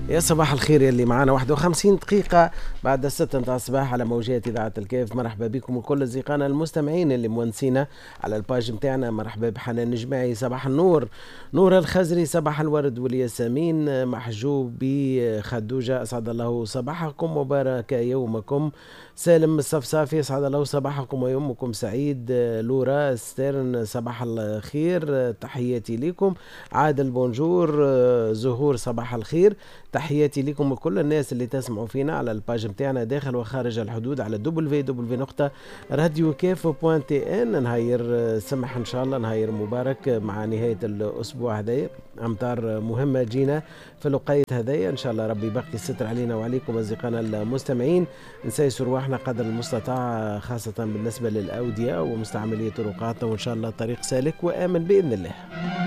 يا صباح الخير يلي معانا 51 دقيقة بعد الستة متاع الصباح على موجات إذاعة الكيف. مرحبا بكم وكل أصدقائنا المستمعين اللي مونسينا على الباج متاعنا. مرحبا بحنان نجمعي صباح النور، نور الخزري صباح الورد والياسمين، محجوب بخدوجة أسعد الله صباحكم وبارك يومكم. سالم الصفصافي أسعد الله صباحكم ويومكم سعيد. لورا ستيرن صباح الخير تحياتي لكم. عادل بونجور. زهور صباح الخير تحياتي لكم وكل الناس اللي تسمعوا فينا على الباج متاعنا داخل وخارج الحدود على www.radiokef.tn. نهاير سمح ان شاء الله، نهاير مبارك مع نهاية الاسبوع هذايا. امطار مهمة جينا في الوقاية هذايا، ان شاء الله ربي يبقي الستر علينا وعليكم اصدقائنا المستمعين. نسيس رواحنا قدر المستطاع خاصة بالنسبة للأودية ومستعملية طرقاتنا، وان شاء الله طريق سالك وآمن بإذن الله.